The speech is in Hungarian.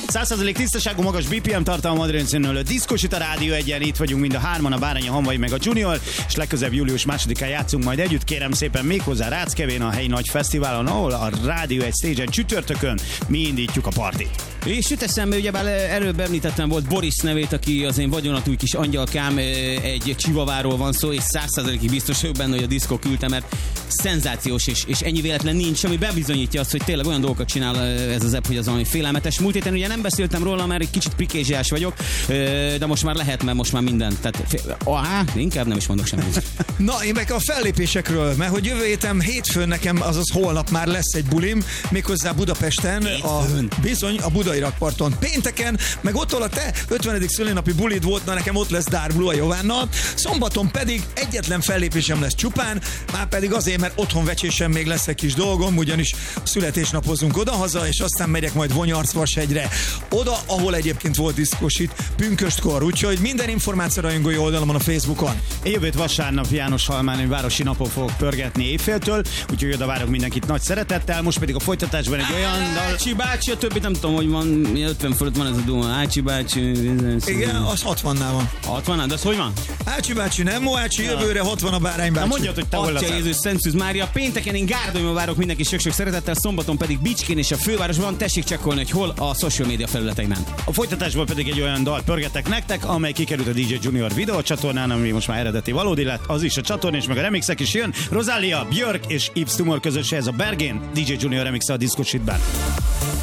100% tisztaságú, magas BPM tartalma, adrenalin diszkosít a Rádió Egyen, itt vagyunk mind a hárman, a Bárány, a Hanvai meg a Junior, és legközelebb július 2-án játszunk majd együtt, kérem szépen, méghozzá Ráckevén, a helyi nagy fesztiválon, ahol a Rádió Egy stage-en csütörtökön mi indítjuk a partit. És jut eszembe, ugyebár előbb említettem, volt Boris nevét, aki az én vagyonatúj kis angyalkám, egy csivaváról van szó, és 100%-ig biztos vagyok benne, hogy a diszkó küldte, mert szenzációs, és ennyi véletlen nincs, ami bebizonyítja azt, hogy tényleg olyan dolgokat csinál ez az app, hogy az valami félelmetes. Múlt héten ugye nem beszéltem róla, mert egy kicsit pikézsiás vagyok, de most már lehet, mert most már minden. Tehát, inkább nem is mondok semmit. Na, én meg a fellépésekről, mert hogy jövő héten hétfőn nekem, azaz holnap már lesz egy bulim, méghozzá Budapesten, bizony a Budai Rakparton. Pénteken, meg ott a te 50. szülinapi bulid volt, na nekem ott lesz Dárblu a Jovánnal. Szombaton pedig egyetlen fellépésem lesz csupán, már pedig azért, mert otthon vecsésem még lesz egy kis dolgom, ugyanis születésnapozunk odahaza, és aztán megyek majd Vonyarcvashegyre. Oda, ahol egyébként volt diszkosít pünköstkor, úgyhogy minden információ rajongói oldalamon a Facebookon. Én jövő vasárnap János-Halmán városi napon fogok pörgetni éjféltől, úgyhogy oda várok mindenkit nagy szeretettel, most pedig a folytatásban egy olyan dal... Ácsi bácsi, a többit nem tudom, hogy van, 50 fölött van ez a duma. Ácsi bácsi... Igen, az 60-nál van. 60-nál, de az hogy van? Ácsi bácsi, nem Moácsi, jövőre 60 a Bárány bácsi. Na mondjad, hogy te hol Atya leszel. Jézus, Szent Szűz Mária. Pénteken én Gárdonyban várok mindenki sok-sok szeretettel, szombaton pedig Bicskén és a fővárosban. Tessék csekkolni, hogy hol a social media felületeimen. A folytatásból pedig egy olyan dalt pörgetek nektek, amely kikerült a DJ Junior videó csatornán, ami most már eredeti valódi lett, az is a csatorna, és meg a remixek is jön. Rosalia, Björk és Yves Tumor közös, ez a Bergén, DJ Junior remix a Disco Shitben.